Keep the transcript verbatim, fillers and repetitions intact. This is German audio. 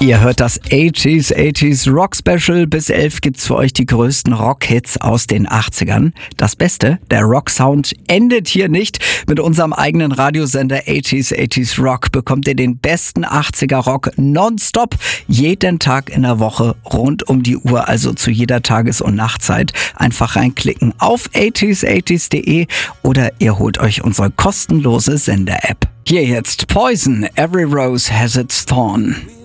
Ihr hört das achtziger achtziger Rock Special. Bis elf gibt's für euch die größten Rockhits aus den achtzigern. Das Beste, der Rock-Sound endet hier nicht. Mit unserem eigenen Radiosender achtziger achtziger Rock bekommt ihr den besten achtziger Rock nonstop. Jeden Tag in der Woche, rund um die Uhr, also zu jeder Tages- und Nachtzeit. Einfach reinklicken auf achtziger achtziger punkt de oder ihr holt euch unsere kostenlose Sender-App. Hier jetzt Poison, Every Rose Has Its Thorn.